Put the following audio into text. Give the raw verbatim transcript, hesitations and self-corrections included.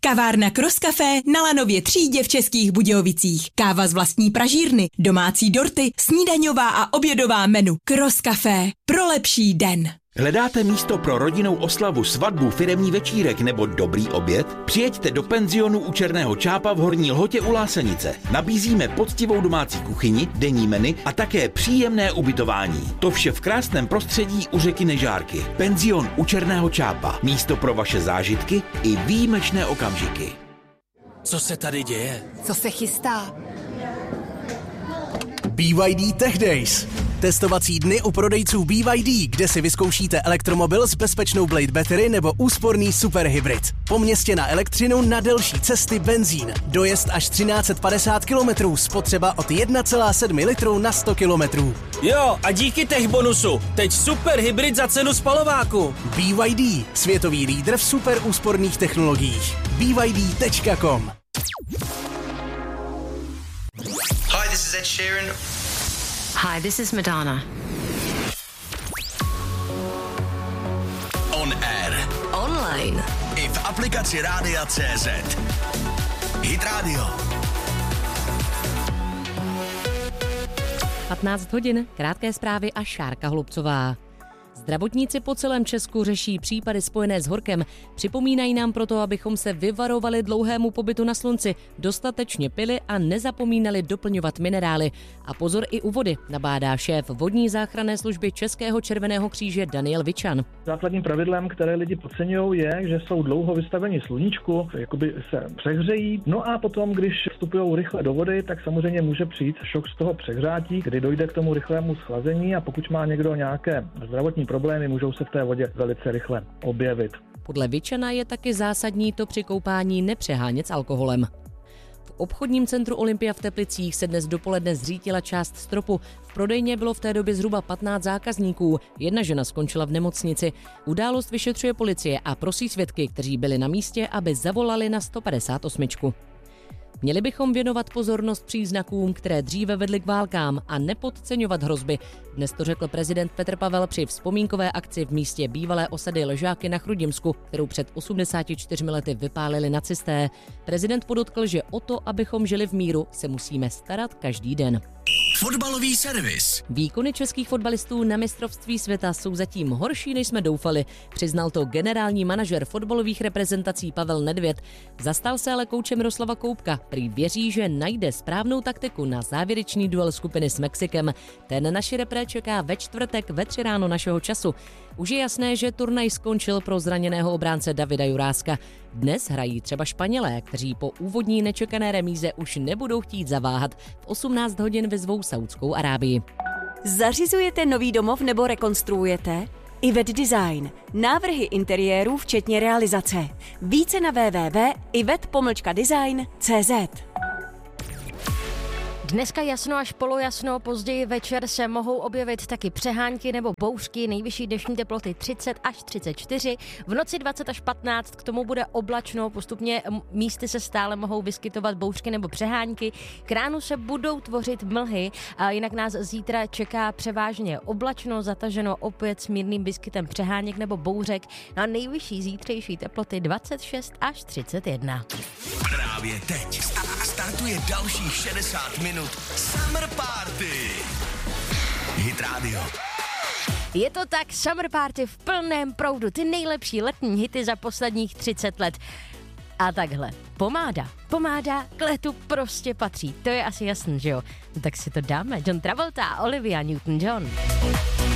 Kavárna Cross Café na Lanově třídě v Českých Budějovicích. Káva z vlastní pražírny, domácí dorty, snídaňová a obědová menu. Cross Café pro lepší den. Hledáte místo pro rodinnou oslavu, svatbu, firemní večírek nebo dobrý oběd? Přijeďte do penzionu u Černého Čápa v Horní Lhotě u Lásenice. Nabízíme poctivou domácí kuchyni, denní menu a také příjemné ubytování. To vše v krásném prostředí u řeky Nežárky. Penzion u Černého Čápa. Místo pro vaše zážitky i výjimečné okamžiky. Co se tady děje? Co se chystá? B Y D Tech Days. Testovací dny u prodejců B Y D, kde si vyzkoušíte elektromobil s bezpečnou Blade Battery nebo úsporný superhybrid. Po městě na elektřinu, na delší cesty benzín. Dojezd až třináct set padesát kilometrů, spotřeba od jedna celá sedm litru na sto kilometrů. Jo, a díky tech bonusu, teď superhybrid za cenu spalováku. B Y D, světový lídr v super úsporných technologiích. B Y D tečka com. Hi, this is Ed Sheeran. Hi, this is Madonna. On air. Online. I v aplikaci Rádia C Z. Hit Radio. patnáct hodin, krátké zprávy a Šárka Hlubcová. Zdravotníci po celém Česku řeší případy spojené s horkem. Připomínají nám proto, abychom se vyvarovali dlouhému pobytu na slunci, dostatečně pili a nezapomínali doplňovat minerály. A pozor i u vody, nabádá šéf vodní záchranné služby Českého červeného kříže Daniel Vičan. Základním pravidlem, které lidi podceňují, je, že jsou dlouho vystaveni sluníčku, jakoby se přehřejí. No a potom, když vstupují rychle do vody, tak samozřejmě může přijít šok z toho přehřátí, kdy dojde k tomu rychlému schlazení a pokud má někdo nějaké zdravotní problémy, můžou se v té vodě velice rychle objevit. Podle Vičana je taky zásadní to při koupání nepřehánět s alkoholem. V obchodním centru Olympia v Teplicích se dnes dopoledne zřítila část stropu. V prodejně bylo v té době zhruba patnáct zákazníků. Jedna žena skončila v nemocnici. Událost vyšetřuje policie a prosí svědky, kteří byli na místě, aby zavolali na sto padesát osm. Měli bychom věnovat pozornost příznakům, které dříve vedly k válkám a nepodceňovat hrozby. Dnes to řekl prezident Petr Pavel při vzpomínkové akci v místě bývalé osady Ležáky na Chrudimsku, kterou před osmdesáti čtyřmi lety vypálili nacisté. Prezident podotkl, že o to, abychom žili v míru, se musíme starat každý den. Fotbalový servis. Výkony českých fotbalistů na mistrovství světa jsou zatím horší, než jsme doufali, přiznal to generální manažer fotbalových reprezentací Pavel Nedvěd. Zastal se ale kouče Miroslava Koubka, prý věří, že najde správnou taktiku na závěrečný duel skupiny s Mexikem. Ten naši repré čeká ve čtvrtek ve tři ráno našeho času. Už je jasné, že turnaj skončil pro zraněného obránce Davida Juráska. Dnes hrají třeba Španělé, kteří po úvodní nečekané remíze už nebudou chtít zaváhat. V osmnáct hodin vyzvou Saudskou Arábii. Zařizujete nový domov nebo rekonstruujete? Ivet Design. Návrhy interiérů včetně realizace. Více na w w w tečka ivet pomlčka design tečka c z. Dneska jasno až polojasno, později večer se mohou objevit taky přehánky nebo bouřky, nejvyšší dnešní teploty třicet až třicet čtyři, v noci dvacet až patnáct, k tomu bude oblačno, postupně místy se stále mohou vyskytovat bouřky nebo přehánky, k ránu se budou tvořit mlhy, a jinak nás zítra čeká převážně oblačno, zataženo opět s mírným vyskytem přeháněk nebo bouřek, a nejvyšší zítřejší teploty dvacet šest až třicet jedna. Právě teď startuje dalších šedesát minut Summer Party. Hit Radio. Je to tak, Summer Party v plném proudu, ty nejlepší letní hity za posledních třicet let. A takhle, pomáda, pomáda k letu prostě patří, to je asi jasný, že jo? No tak si to dáme, John Travolta, Olivia Newton-John.